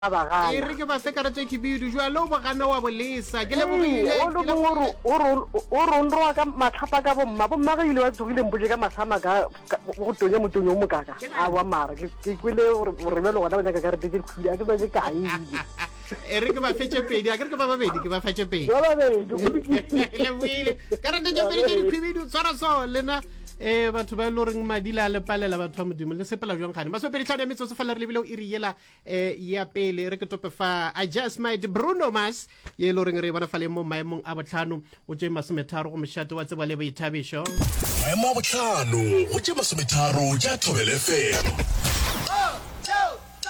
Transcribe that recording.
ba e re ke ba fe karate khibidu jwa lo ba kana wa bolesa ke le bogile o ronro ka matlhapa ka bomma ga ile wa tsogile mpoje ka masama ka go tonya motonyo mo kaka a wa mara ke kwile re belo gona ba ka karate ke khuli a ke ba ke kae e re ke ba fetse pedi a ke ke ba babedi ke ba fetse pedi le buile karate ke pedi ke khibidu tsara so lena batho ba lo reng madila le palela batho ba modimo le sepela jwang gane ba so pedi tlhano metso se fala re lebile o iriela ya pele re ke tope fa I just might Bruno Mars ye lo reng re bona fale mo maemong a botlhano o tse masometharo go moshato wa tseba le ba ithabisho maemo a botlhano go tse masometharo ja Thobela FM.